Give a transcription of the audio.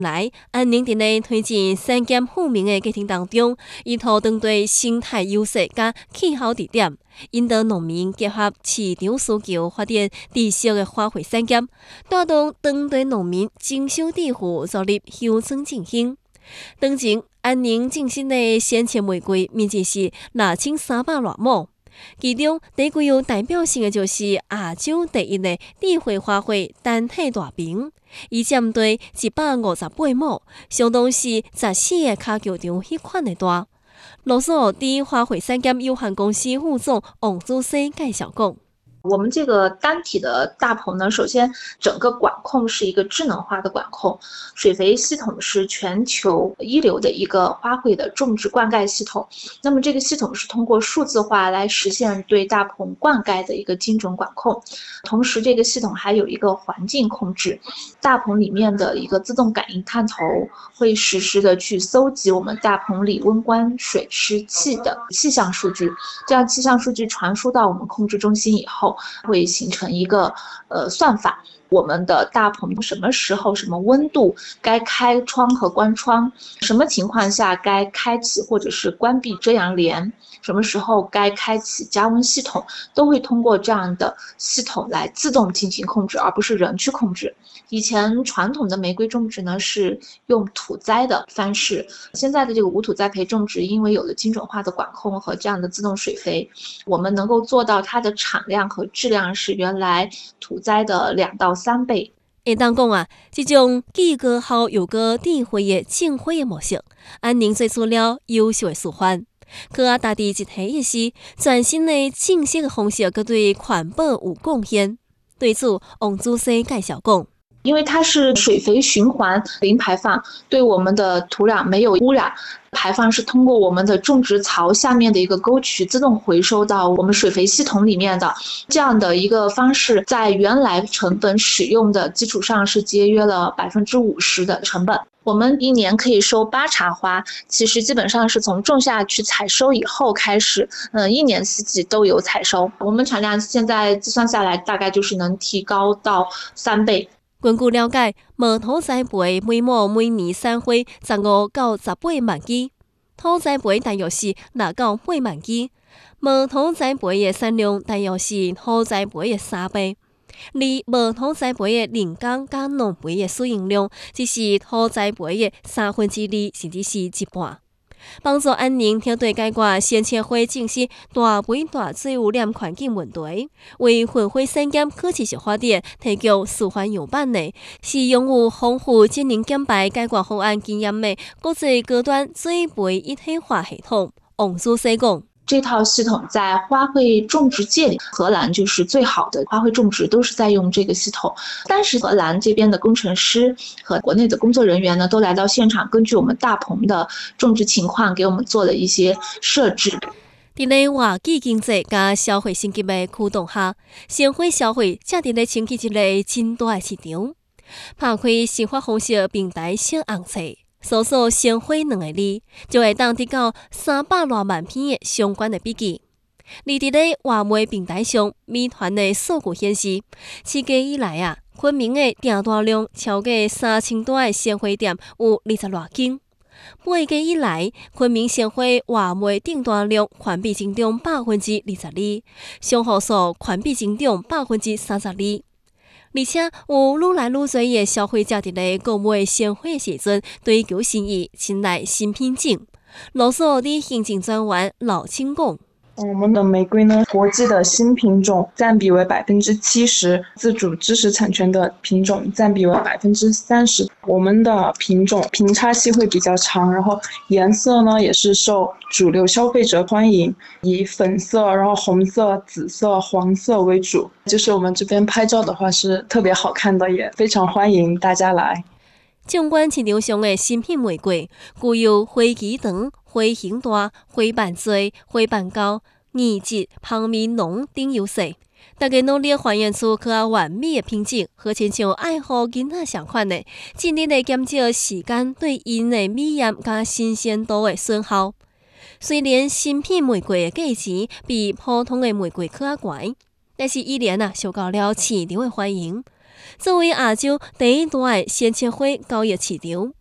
来，安宁伫咧推进产检富民的过程当中，依托针对生态优势甲气候地点，引导农民结合市场需求，发展知识的花卉产检，带动当地农民精修致富，助力乡村振兴。当前，安宁种植的鲜切玫瑰面积是6300多亩。其中第一具有代表性的就是亚洲第一的智慧花卉单体大瓶，伊占地158亩，相当是14个脚球场迄款的大。罗素伫花卉产检有限公司副总王祖生介绍讲。 我们这个单体的大棚呢，首先整个管控是一个智能化的管控，水肥系统是全球一流的一个花卉的种植灌溉系统。那么这个系统是通过数字化来实现对大棚灌溉的一个精准管控，同时这个系统还有一个环境控制，大棚里面的一个自动感应探头会实时的去搜集我们大棚里温光、水、湿、气的气象数据，这样气象数据传输到我们控制中心以后，会形成一个算法，我们的大棚什么时候、什么温度该开窗和关窗，什么情况下该开启或者是关闭遮阳帘，什么时候该开启加温系统，都会通过这样的系统来自动进行控制，而不是人去控制。以前传统的玫瑰种植呢是用土栽的方式，现在的这个无土栽培种植，因为有了精准化的管控和这样的自动水肥，我们能够做到它的产量和质量是原来土栽的2到3倍。 会当讲啊，这种既高效又高智慧的种花的模式，安宁做出了优秀的示范。可啊，大地一提的是，全新的种植的方式，佮对环保有贡献。对此，王祖生介绍讲。 因为它是水肥循环零排放，对我们的土壤没有污染，排放是通过我们的种植槽下面的一个沟渠自动回收到我们水肥系统里面的，这样的一个方式在原来成本使用的基础上是节约了50%的成本。我们一年可以收8茬花，其实基本上是从种下去采收以后开始，一年四季都有采收。我们产量现在计算下来大概就是能提高到3倍。 根据了解，无土栽培每亩每年产花15到18万支，土栽培大约是6到8万支，无土栽培的产量大约是土栽培的3倍。而无土栽培的人工加农肥的使用量，只是土栽培的2/3，甚至是一半。帮助安宁调对解决鲜切花种植大肥大水污染环境问题，为混花产检可持续发展提供示范样板的，是拥有丰富节能减排解决方案经验的国际高端水培一体化系统。王祖生讲。 这套系统在花卉种植界里，荷兰就是最好的花卉种植都是在用这个系统。但是荷兰这边的工程师和国内的工作人员呢，都来到现场，根据我们大棚的种植情况，给我们做了一些设置。 伫咧外季经济加消费升级的驱动下，鲜花消费正伫咧撑起一个真大的市场。拍开生活方式平台小红册，搜索鲜花2个字，就会当得到300多万篇的相关的笔记。而伫咧外媒平台上，美团的数据显示，7月以来啊，昆明的订单量超过3000多个鲜花店有20多间。8月以来，昆明鲜花外媒订单量环比增长22%，销货数环比增长32%。而且有愈来愈多的消费者伫咧购买鲜花的时阵追求新意，青睐新品种。罗素的行政专员老青讲。 我们的玫瑰呢，国际的新品种占比为70%，自主知识产权的品种占比为30%。我们的品种平差期会比较长，然后颜色呢也是受主流消费者欢迎，以粉色、然后红色、紫色、黄色为主。就是我们这边拍照的话是特别好看的，也非常欢迎大家来。 纵观市场上的新品玫瑰，具有花期长、花型大、花瓣多、花瓣高、颜质、香味浓等优势。大家努力还原出可爱完美的品质，和亲像爱护囡仔相款的，尽力的减少时间对因的美艳加新鲜度的损耗。虽然新品玫瑰的价钱比普通的玫瑰较悬，但是依然受到了市场的欢迎。 作为亚洲第一大的鲜切花交易市场。